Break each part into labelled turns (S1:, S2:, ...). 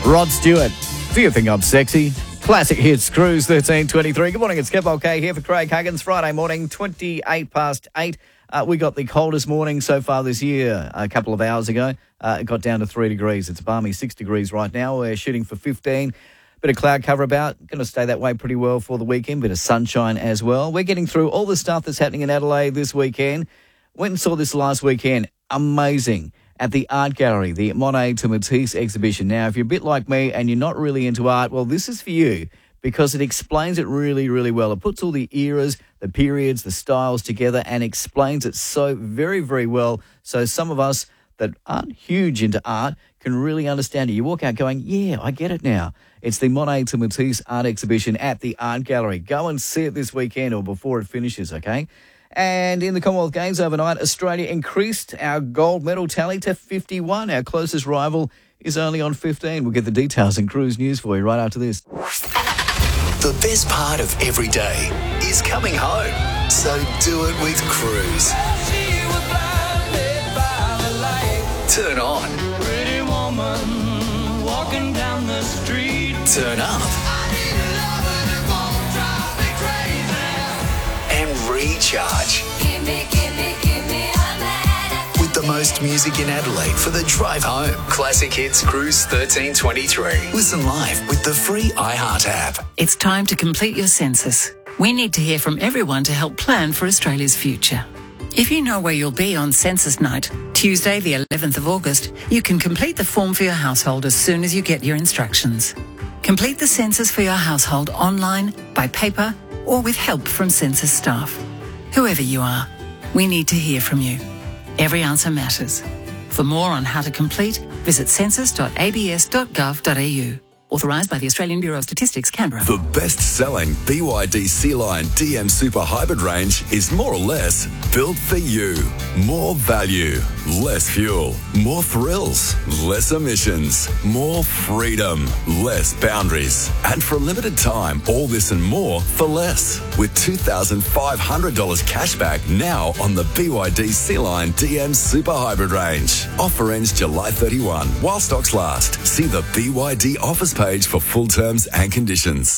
S1: Rod Stewart, Do You Think I'm Sexy? Classic hits, Cruise 1323. Good morning, it's Kev OK here for Craig Huggins. Friday morning, 28 past 8. We got the coldest morning so far this year a couple of hours ago. It got down to 3 degrees. It's balmy 6 degrees right now. We're shooting for 15. Bit of cloud cover about. Going to stay that way pretty well for the weekend. Bit of sunshine as well. We're getting through all the stuff that's happening in Adelaide this weekend. Went and saw this last weekend. Amazing. At the Art Gallery, the Monet to Matisse exhibition. Now, if you're a bit like me and you're not really into art, well, this is for you because it explains it really, really well. It puts all the eras, the periods, the styles together and explains it so very, very well. So some of us that aren't huge into art can really understand it. You walk out going, yeah, I get it now. It's the Monet to Matisse art exhibition at the Art Gallery. Go and see it this weekend or before it finishes, okay? And in the Commonwealth Games overnight, Australia increased our gold medal tally to 51. Our closest rival is only on 15. We'll get the details in Cruise News for you right after this.
S2: The best part of every day is coming home. So do it with Cruise. Turn on.
S3: Pretty woman walking down the street.
S2: Turn up. And recharge. With the most music in Adelaide for the drive home. Classic Hits Cruise 1323. Listen live with the free iHeart app.
S4: It's time to complete your census. We need to hear from everyone to help plan for Australia's future. If you know where you'll be on census night, Tuesday the 11th of August, you can complete the form for your household as soon as you get your instructions. Complete the census for your household online, by paper, or with help from census staff. Whoever you are, we need to hear from you. Every answer matters. For more on how to complete, visit census.abs.gov.au. Authorised by the Australian Bureau of Statistics, Canberra.
S5: The best-selling BYD C-Line DM Super Hybrid range is more or less built for you. More value, less fuel, more thrills, less emissions, more freedom, less boundaries. And for a limited time, all this and more for less. With $2,500 cashback now on the BYD C-Line DM Super Hybrid range. Offer ends July 31 while stocks last. See the BYD offers page for full terms and conditions.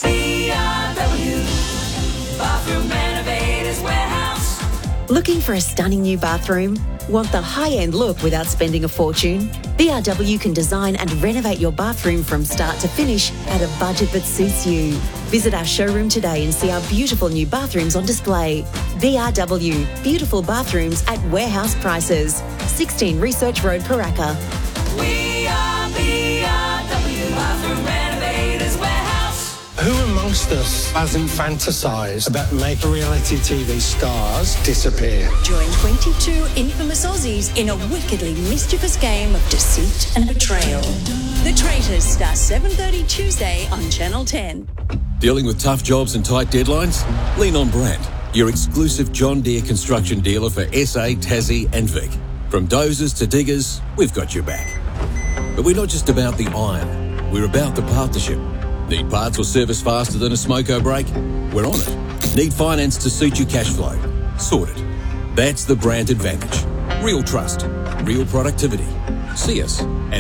S3: Bathroom Renovators Warehouse.
S6: Looking for a stunning new bathroom? Want the high-end look without spending a fortune? BRW can design and renovate your bathroom from start to finish at a budget that suits you. Visit our showroom today and see our beautiful new bathrooms on display. BRW, beautiful bathrooms at warehouse prices. 16 Research Road, Paraka.
S3: We are BRW Bathroom Renovators Warehouse.
S7: Who amongst us hasn't fantasised about making reality TV stars disappear?
S8: Join 22 infamous Aussies in a wickedly mischievous game of deceit and betrayal. The Traitors starts 7:30 Tuesday on Channel 10.
S9: Dealing with tough jobs and tight deadlines? Lean on Brandt, your exclusive John Deere construction dealer for SA, Tassie and Vic. From dozers to diggers, we've got your back. But we're not just about the iron, we're about the partnership. Need parts or service faster than a smoko brake? We're on it. Need finance to suit your cash flow? Sorted. That's the Brandt advantage. Real trust, real productivity. See us at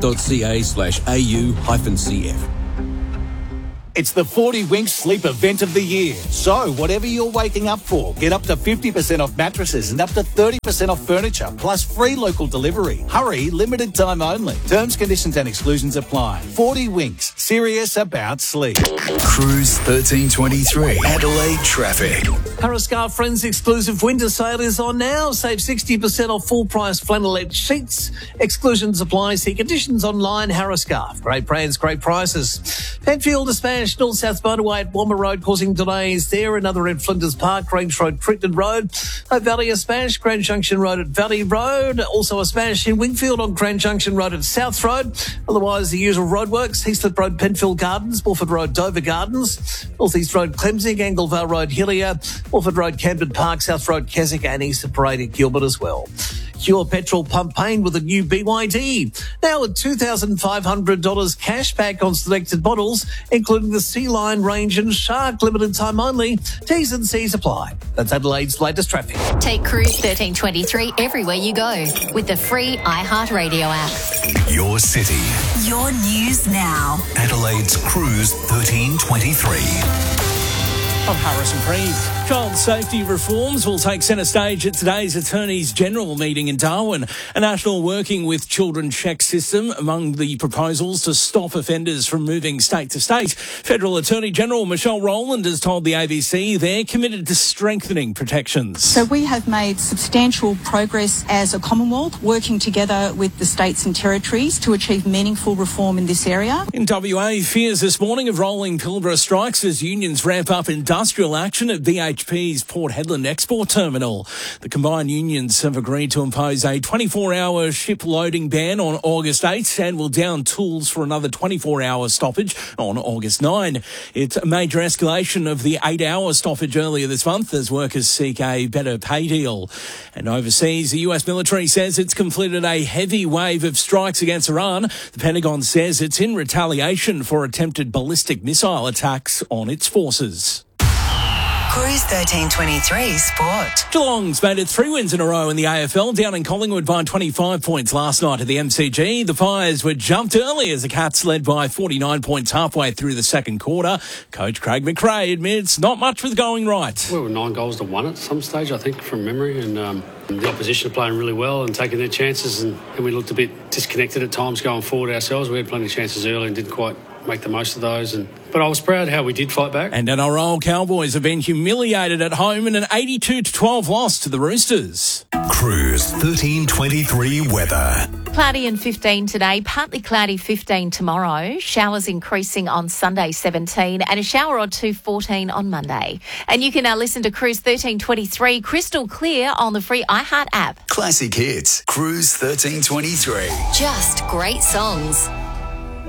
S9: brandt.ca/au-cf.
S10: It's the 40 Winks Sleep Event of the Year. So, whatever you're waking up for, get up to 50% off mattresses and up to 30% off furniture, plus free local delivery. Hurry, limited time only. Terms, conditions and exclusions apply. 40 Winks, serious about sleep.
S2: Cruise 1323. Adelaide traffic.
S11: Harascar Friends exclusive winter sale is on now. Save 60% off full price flannelette sheets. Exclusions apply. See conditions online. Harascar. Great brands, great prices. Penfield Dispatch, North South motorway at Womber Road causing delays there. Another in Flinders Park, Grange Road, Crichton Road. Hope Valley a smash, Grand Junction Road at Valley Road. Also a smash in Wingfield on Grand Junction Road at South Road. Otherwise, the usual roadworks. Heathcliff Road, Penfield Gardens. Morford Road, Dover Gardens. North East Road, Clemsing. Anglevale Road, Hillier. Morford Road, Camden Park. South Road, Keswick and Easter Parade at Gilbert as well. Secure petrol pump pain with a new BYD. Now at $2,500 cash back on selected bottles, including the Sea Lion range and Shark limited time only. T's and C's apply. That's Adelaide's latest traffic.
S12: Take Cruise 1323 everywhere you go with the free iHeartRadio app.
S2: Your city.
S12: Your news now.
S2: Adelaide's Cruise 1323.
S13: I'm Harrison Preeve. Child safety reforms will take centre stage at today's Attorneys General meeting in Darwin. A national working with children check system among the proposals to stop offenders from moving state to state. Federal Attorney General Michelle Rowland has told the ABC they're committed to strengthening protections.
S14: So we have made substantial progress as a Commonwealth, working together with the states and territories to achieve meaningful reform in this area.
S13: In WA, fears this morning of rolling Pilbara strikes as unions ramp up industrial action at BHP's Port Hedland export terminal. The combined unions have agreed to impose a 24-hour ship loading ban on August 8th and will down tools for another 24-hour stoppage on August 9. It's a major escalation of the 8-hour stoppage earlier this month as workers seek a better pay deal. And overseas, the US military says it's completed a heavy wave of strikes against Iran. The Pentagon says it's in retaliation for attempted ballistic missile attacks on its forces.
S12: Cruise 1323 Sport.
S13: Geelong's made it 3 wins in a row in the AFL, down in Collingwood by 25 points last night at the MCG. The Fires were jumped early as the Cats led by 49 points halfway through the second quarter. Coach Craig McRae admits not much was going right.
S15: We were 9 goals to 1 at some stage, I think, from memory, and the opposition are playing really well and taking their chances, and we looked a bit disconnected at times going forward ourselves. We had plenty of chances early and didn't quite make the most of those, but I was proud how we did fight back.
S13: And NRL Cowboys have been humiliated at home in an 82-12 loss to the Roosters.
S2: Cruise 1323 weather.
S16: Cloudy and 15 today, partly cloudy 15 tomorrow, showers increasing on Sunday 17 and a shower or 2 14 on Monday. And you can now listen to Cruise 1323 crystal clear on the free iHeart app.
S2: Classic hits. Cruise 1323.
S12: Just great songs.